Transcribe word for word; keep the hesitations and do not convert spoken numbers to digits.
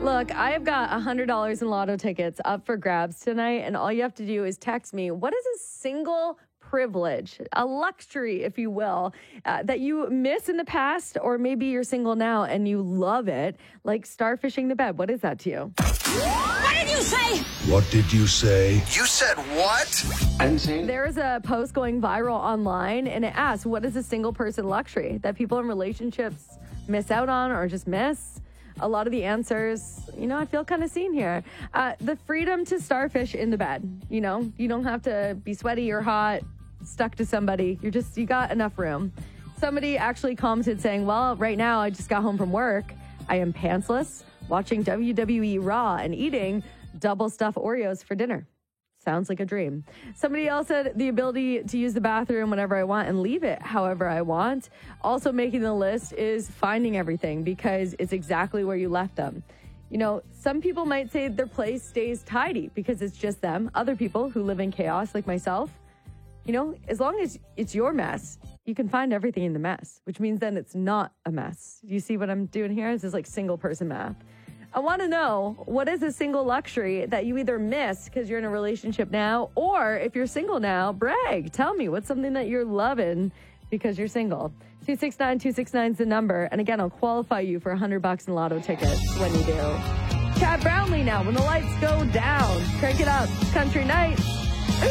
Look, I have got one hundred dollars in lotto tickets up for grabs tonight, and all you have to do is text me, what is a single privilege, a luxury, if you will, uh, that you miss in the past, or maybe you're single now and you love it, like starfishing the bed. What is that to you? What did you say? What did you say? You said what? I didn't say it. There is a post going viral online, and it asks, what is a single person luxury that people in relationships miss out on or just miss? A lot of the answers, you know, I feel kind of seen here. Uh, the freedom to starfish in the bed. You know, you don't have to be sweaty or hot, stuck to somebody. You're just, you got enough room. Somebody actually commented saying, well, right now I just got home from work. I am pantsless, watching W W E Raw and eating double stuffed Oreos for dinner. Sounds like a dream. Somebody else said the ability to use the bathroom whenever I want and leave it however I want. Also making the list is finding everything because it's exactly where you left them. You know, some people might say their place stays tidy because it's just them. Other people who live in chaos like myself, you know, as long as it's your mess, you can find everything in the mess, which means then it's not a mess. You see what I'm doing here? This is like single person math. I want to know, what is a single luxury that you either miss because you're in a relationship now, or if you're single now, brag. Tell me, what's something that you're loving because you're single? two six nine, two six nine is the number. And again, I'll qualify you for one hundred bucks in lotto tickets when you do. Chad Brownlee now, when the lights go down. Crank it up. Country night.